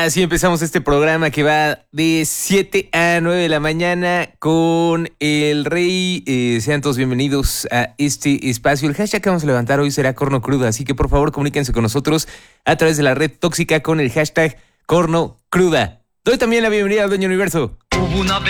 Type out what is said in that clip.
Así empezamos este programa que va de 7 a 9 de la mañana con el Rey. Sean todos bienvenidos a este espacio. El hashtag que vamos a levantar hoy será Corno Cruda, así que por favor comuníquense con nosotros a través de la red tóxica con el hashtag Corno Cruda. Doy también la bienvenida al Dueño Universo. Hubo una vez